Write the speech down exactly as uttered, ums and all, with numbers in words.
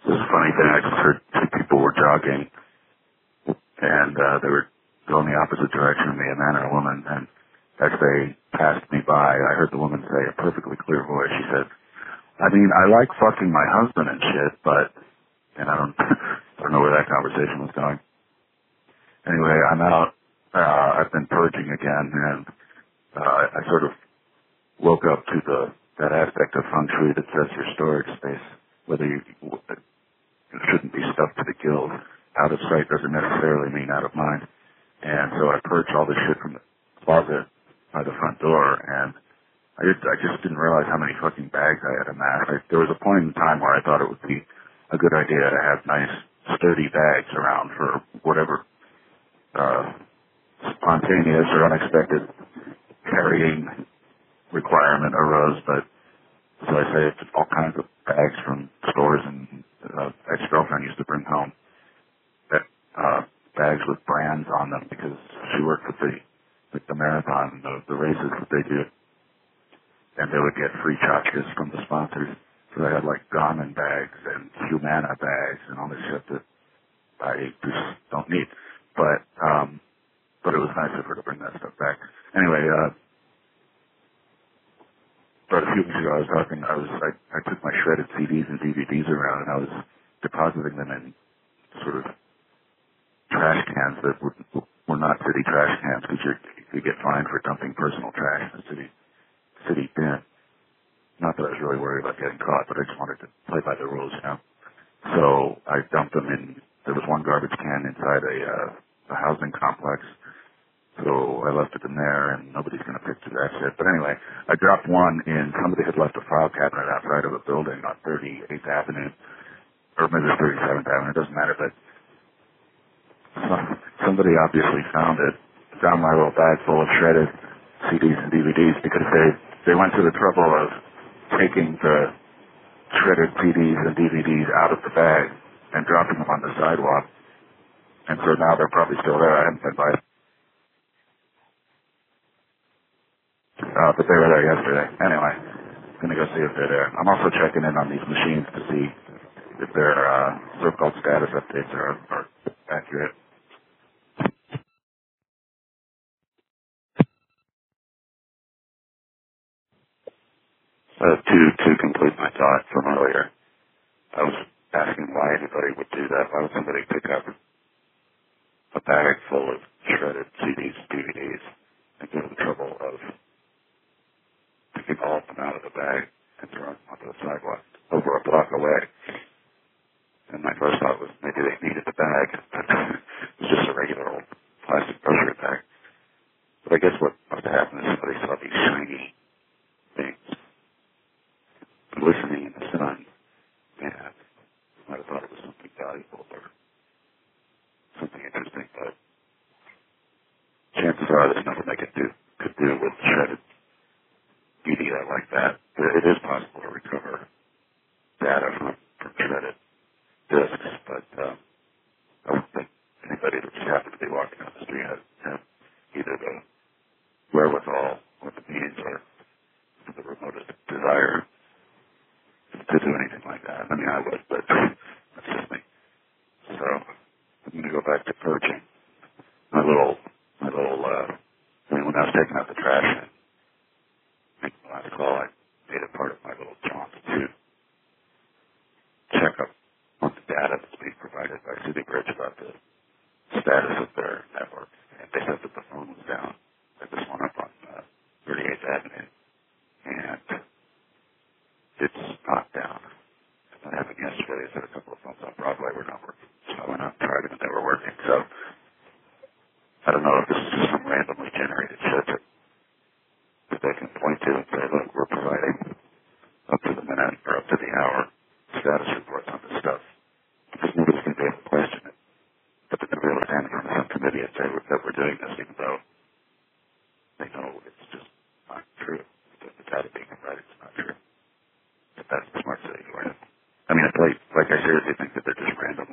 This is a funny thing. I just heard two people were jogging, and uh, they were going the opposite direction of me, a man and a woman. And as they passed me by, I heard the woman say in a perfectly clear voice, she said, I mean, I like fucking my husband and shit, but, and I don't, I don't know where that conversation was going. Anyway, I'm out. Uh, I've been purging again, and uh, I sort of woke up to the that aspect of feng shui that says your storage space, whether you, it shouldn't be stuffed to the gills. Out of sight doesn't necessarily mean out of mind. And so I purged all this shit from the closet by the front door, and I just, I just didn't realize how many fucking bags I had amassed. I, there was a point in time where I thought it would be a good idea to have nice, sturdy bags around for whatever uh, spontaneous or unexpected carrying requirement arose, but so I saved all kinds of bags from stores and uh, ex-girlfriend used to bring home that, uh, bags with brands on them because she worked with the with the marathon, the, the races that they do, and they would get free tchotchkes from the sponsors. So they had like Garmin bags and Humana bags and all this shit that I just don't need. But um, but it was nice of her to bring that stuff back. Anyway, uh, But a few weeks ago, I was talking. I was I, I took my shredded C Ds and D V Ds around, and I was depositing them in sort of trash cans that were, were not city trash cans because you you get fined for dumping personal trash in the city city bin. Not that I was really worried about getting caught, but I just wanted to play by the rules, you know. So I dumped them in. There was one garbage can inside a uh, a housing complex. So I left it in there, and nobody's going to pick through that shit. But anyway, I dropped one in. Somebody had left a file cabinet outside of a building on thirty-eighth Avenue, or maybe it's thirty-seventh Avenue. It doesn't matter. But some, somebody obviously found it, found my little bag full of shredded C Ds and D V Ds because they they went to the trouble of taking the shredded C Ds and D V Ds out of the bag and dropping them on the sidewalk. And so now they're probably still there. I haven't been by. Uh, but they were there yesterday. Anyway, gonna go see if they're there. I'm also checking in on these machines to see if their uh, so-called status updates are, are accurate. Uh, to to complete my thought from earlier, I was asking why anybody would do that. Why would somebody pick up a bag full of shredded C Ds, D V Ds, and go to the trouble of picking all of them out of the bag and throwing them onto the sidewalk over a block away? And my first thought was maybe they needed the bag, but it was just a regular old plastic grocery bag. But I guess what must have happened is somebody saw these shiny things glistening in the sun, and might have thought it was something valuable or something interesting, but chances are there's nothing they could do could do with shredded media like that. It is possible to recover data from, from shredded discs, but um, I don't think anybody that just happened to be walking down the street had, had either the wherewithal or the means or the remotest desire to do anything like that. I mean, I would, but that's just me. So I'm going to go back to purging. My little, my little, uh, I mean, when I was taking out the trash and making the last call, I made it part of my little jaunt to check up on the data that's being provided by City Bridge about the status of their network. And they said that the phone was down at this one up on uh, thirty-eighth Avenue. And it's not down. What happened yesterday is that a couple of phones on Broadway were not working. So I went out and tried them and they were working. So I don't know if this is just some randomly generated shit that, that they can point to and say, look, we're providing up to the minute or up to the hour status reports on this stuff. Because nobody's going to be able to question it. But they're going to be able to stand in front of some committee and say that we're doing this even though they know it's just not true. The data being provided is not true. But that's the smart city for you. I mean, it's like, like I seriously think that they're just randomly